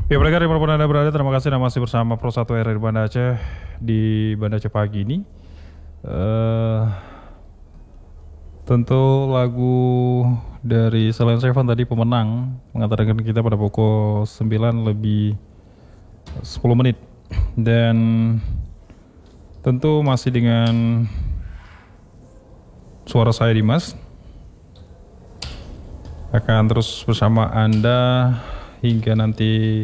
Ya, pendengar dimanapun Anda berada, terima kasih Anda masih bersama Pro 1 RRI Banda Aceh di Banda Aceh pagi ini. Eh, Tentu lagu dari Celine Seven tadi pemenang mengantarkan kita pada pukul 9 lebih 10 menit. Dan tentu masih dengan suara saya Dimas akan terus bersama Anda hingga nanti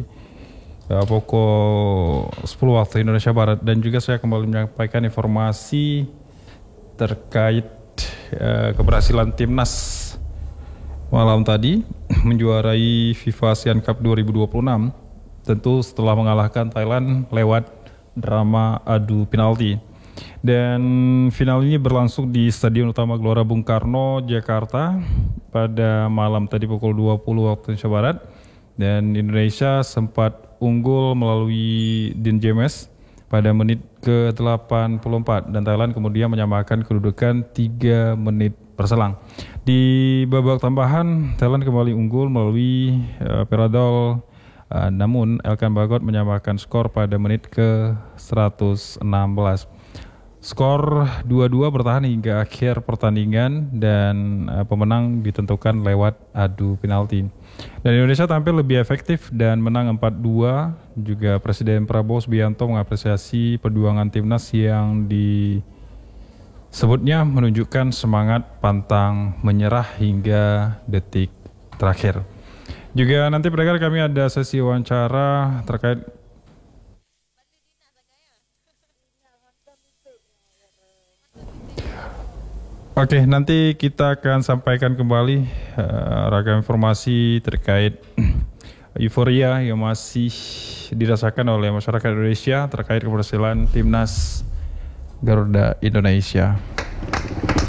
pukul 10 waktu Indonesia Barat. Dan juga saya kembali menyampaikan informasi terkait keberhasilan timnas malam tadi menjuarai FIFA ASEAN Cup 2026, tentu setelah mengalahkan Thailand lewat drama adu penalti. Dan final ini berlangsung di Stadion Utama Gelora Bung Karno, Jakarta pada malam tadi pukul 20 waktu Indonesia Barat. Dan Indonesia sempat unggul melalui Dean James pada menit ke-84 dan Thailand kemudian menyamakan kedudukan 3 menit berselang. Di babak tambahan Thailand kembali unggul melalui Peradol, namun Elkan Bagot menyamakan skor pada menit ke-116. Skor 2-2 bertahan hingga akhir pertandingan dan pemenang ditentukan lewat adu penalti. Dan Indonesia tampil lebih efektif dan menang 4-2. Juga Presiden Prabowo Subianto mengapresiasi perjuangan timnas yang disebutnya menunjukkan semangat pantang menyerah hingga detik terakhir. Juga nanti pendengar kami ada sesi wawancara terkait Oke, nanti kita akan sampaikan kembali ragam informasi terkait euforia yang masih dirasakan oleh masyarakat Indonesia terkait keberhasilan timnas Garuda Indonesia.